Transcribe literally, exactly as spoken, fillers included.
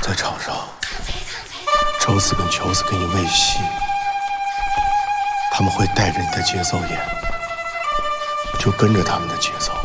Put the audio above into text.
在场上，周四跟球子给你喂戏，他们会带着你的节奏演，就跟着他们的节奏。